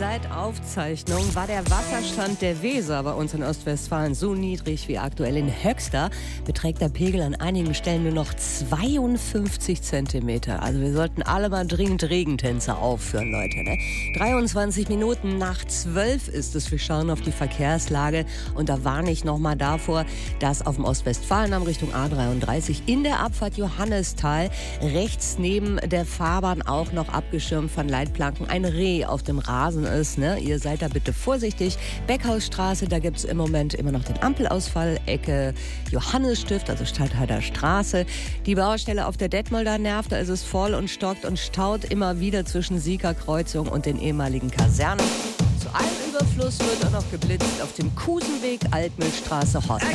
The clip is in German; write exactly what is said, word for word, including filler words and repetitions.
Seit Aufzeichnung war der Wasserstand der Weser bei uns in Ostwestfalen so niedrig wie aktuell in Höxter. Beträgt der Pegel an einigen Stellen nur noch zweiundfünfzig Zentimeter. Also wir sollten alle mal dringend Regentänzer aufführen, Leute. Ne? dreiundzwanzig Minuten nach zwölf ist es. Wir schauen auf die Verkehrslage und da warne ich nochmal davor, dass auf dem Ostwestfalendamm Richtung A dreiunddreißig in der Abfahrt Johannisthal rechts neben der Fahrbahn auch noch abgeschirmt von Leitplanken ein Reh auf dem Rasen ist. Ne? Ihr seid da bitte vorsichtig. Beckhausstraße, da gibt es im Moment immer noch den Ampelausfall. Ecke Johannisstift, also Stadtheider Straße. Die Baustelle auf der Detmolder nervt, da ist es voll und stockt und staut immer wieder zwischen Siegerkreuzung und den ehemaligen Kasernen. Zu allem Überfluss wird auch noch geblitzt auf dem Kusenweg, Altmühlstraße, Horst.